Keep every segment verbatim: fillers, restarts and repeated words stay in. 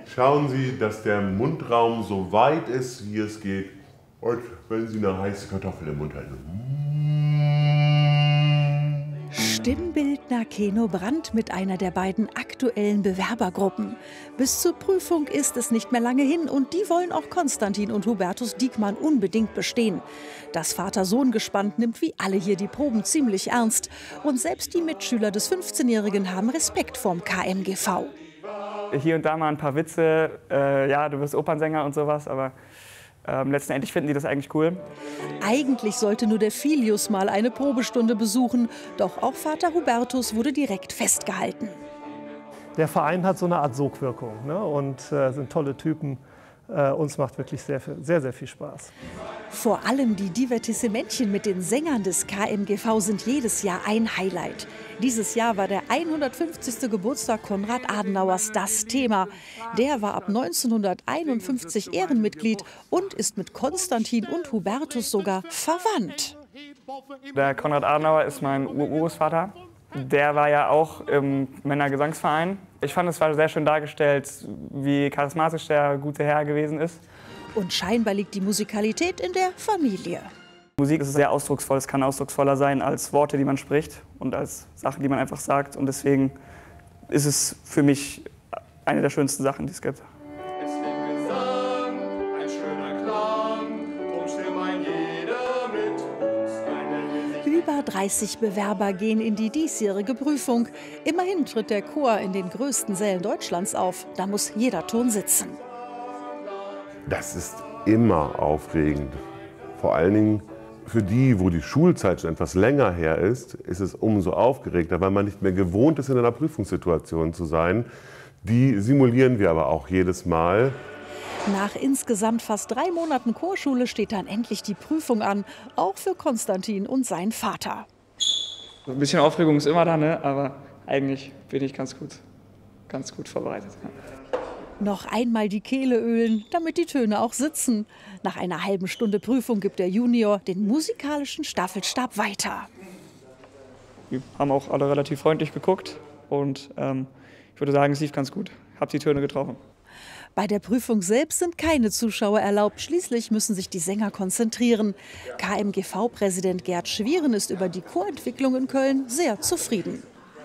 Schauen Sie, dass der Mundraum so weit ist, wie es geht. Und wenn Sie eine heiße Kartoffel im Mund halten. Stimmbildner Keno Brandt mit einer der beiden aktuellen Bewerbergruppen. Bis zur Prüfung ist es nicht mehr lange hin und die wollen auch Konstantin und Hubertus Diekmann unbedingt bestehen. Das Vater-Sohn-Gespann nimmt wie alle hier die Proben ziemlich ernst. Und selbst die Mitschüler des fünfzehnjährigen haben Respekt vorm K M G V. Hier und da mal ein paar Witze, äh, ja, du wirst Opernsänger und sowas, aber ähm, letztendlich finden die das eigentlich cool. Eigentlich sollte nur der Filius mal eine Probestunde besuchen, doch auch Vater Hubertus wurde direkt festgehalten. Der Verein hat so eine Art Sogwirkung, ne? Und äh, sind tolle Typen. Äh, uns macht wirklich sehr, sehr, sehr viel Spaß. Vor allem die Divertissementchen mit den Sängern des K M G V sind jedes Jahr ein Highlight. Dieses Jahr war der hundertfünfzigste Geburtstag Konrad Adenauers das Thema. Der war ab neunzehnhunderteinundfünfzig Ehrenmitglied und ist mit Konstantin und Hubertus sogar verwandt. Der Konrad Adenauer ist mein Urgroßvater. Der war ja auch im Männergesangsverein. Ich fand, es war sehr schön dargestellt, wie charismatisch der gute Herr gewesen ist. Und scheinbar liegt die Musikalität in der Familie. Musik ist sehr ausdrucksvoll. Es kann ausdrucksvoller sein als Worte, die man spricht und als Sachen, die man einfach sagt. Und deswegen ist es für mich eine der schönsten Sachen, die es gibt. Es wird Gesang, ein schöner Klang, drum stimm ein jeder mit uns. Über dreißig Bewerber gehen in die diesjährige Prüfung. Immerhin tritt der Chor in den größten Sälen Deutschlands auf. Da muss jeder Ton sitzen. Das ist immer aufregend. Vor allen Dingen für die, wo die Schulzeit schon etwas länger her ist, ist es umso aufgeregter, weil man nicht mehr gewohnt ist, in einer Prüfungssituation zu sein. Die simulieren wir aber auch jedes Mal. Nach insgesamt fast drei Monaten Chorschule steht dann endlich die Prüfung an, auch für Konstantin und seinen Vater. Ein bisschen Aufregung ist immer da, ne? Aber eigentlich bin ich ganz gut, ganz gut vorbereitet. Ja. Noch einmal die Kehle ölen, damit die Töne auch sitzen. Nach einer halben Stunde Prüfung gibt der Junior den musikalischen Staffelstab weiter. Wir haben auch alle relativ freundlich geguckt und ähm, ich würde sagen, es lief ganz gut. Ich habe die Töne getroffen. Bei der Prüfung selbst sind keine Zuschauer erlaubt. Schließlich müssen sich die Sänger konzentrieren. K M G V-Präsident Gerd Schwieren ist über die Chorentwicklung in Köln sehr zufrieden.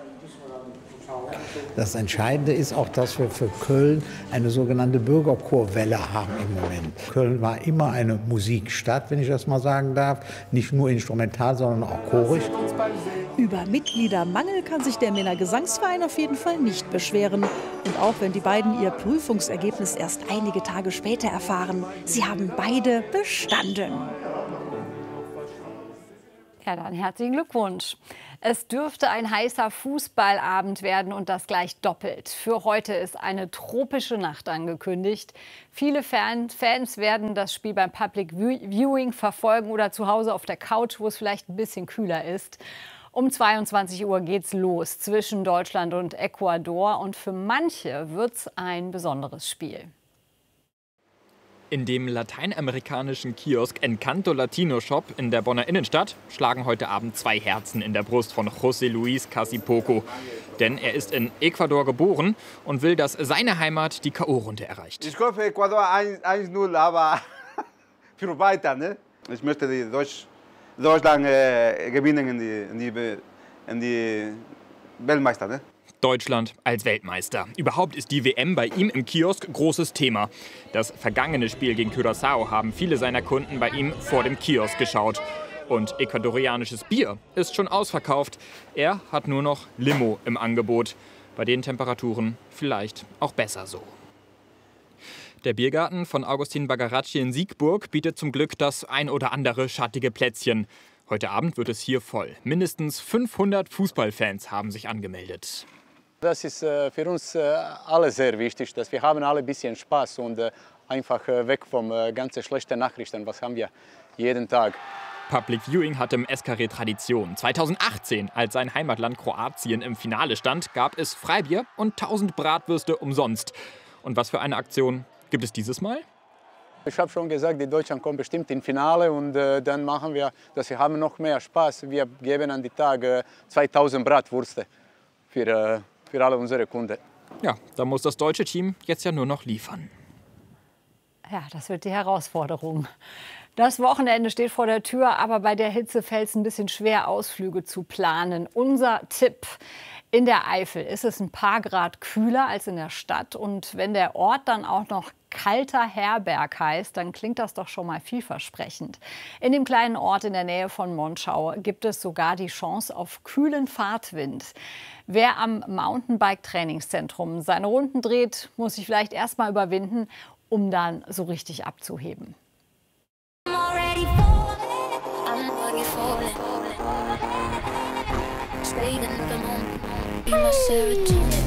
Das Entscheidende ist auch, dass wir für Köln eine sogenannte Bürgerchorwelle haben im Moment. Köln war immer eine Musikstadt, wenn ich das mal sagen darf. Nicht nur instrumental, sondern auch chorisch. Über Mitgliedermangel kann sich der Männergesangsverein auf jeden Fall nicht beschweren. Und auch wenn die beiden ihr Prüfungsergebnis erst einige Tage später erfahren, sie haben beide bestanden. Ja, dann herzlichen Glückwunsch. Es dürfte ein heißer Fußballabend werden und das gleich doppelt. Für heute ist eine tropische Nacht angekündigt. Viele Fan Fans werden das Spiel beim Public Viewing verfolgen oder zu Hause auf der Couch, wo es vielleicht ein bisschen kühler ist. Um zweiundzwanzig Uhr geht's los zwischen Deutschland und Ecuador und für manche wird's ein besonderes Spiel. In dem lateinamerikanischen Kiosk Encanto Latino Shop in der Bonner Innenstadt schlagen heute Abend zwei Herzen in der Brust von José Luis Casipoco. Denn er ist in Ecuador geboren und will, dass seine Heimat die K O-Runde erreicht. Ich hoffe, Ecuador eins null, aber für weiter. Ne? Ich möchte die Deutsch, Deutschland äh, gewinnen in die, in die, in die Weltmeister. Ne? Deutschland als Weltmeister. Überhaupt ist die W M bei ihm im Kiosk großes Thema. Das vergangene Spiel gegen Curaçao haben viele seiner Kunden bei ihm vor dem Kiosk geschaut. Und ecuadorianisches Bier ist schon ausverkauft. Er hat nur noch Limo im Angebot. Bei den Temperaturen vielleicht auch besser so. Der Biergarten von Augustin Bagaracci in Siegburg bietet zum Glück das ein oder andere schattige Plätzchen. Heute Abend wird es hier voll. Mindestens fünfhundert Fußballfans haben sich angemeldet. Das ist äh, für uns äh, alle sehr wichtig, dass wir haben alle ein bisschen Spaß und äh, einfach äh, weg vom äh, ganzen schlechten Nachrichten. Was haben wir jeden Tag? Public Viewing hat im Escaré Tradition. zweitausendachtzehn, als sein Heimatland Kroatien im Finale stand, gab es Freibier und tausend Bratwürste umsonst. Und was für eine Aktion gibt es dieses Mal? Ich habe schon gesagt, die Deutschland kommen bestimmt ins Finale und äh, dann machen wir, dass wir haben noch mehr Spaß. Wir geben an die Tage zweitausend Bratwürste für, äh, für alle unsere Kunden. Ja, da muss das deutsche Team jetzt ja nur noch liefern. Ja, das wird die Herausforderung. Das Wochenende steht vor der Tür, aber bei der Hitze fällt es ein bisschen schwer, Ausflüge zu planen. Unser Tipp: In der Eifel ist es ein paar Grad kühler als in der Stadt. Und wenn der Ort dann auch noch Kalter Herberg heißt, dann klingt das doch schon mal vielversprechend. In dem kleinen Ort in der Nähe von Monschau gibt es sogar die Chance auf kühlen Fahrtwind. Wer am Mountainbike-Trainingszentrum seine Runden dreht, muss sich vielleicht erst mal überwinden, um dann so richtig abzuheben. Be my serotonin.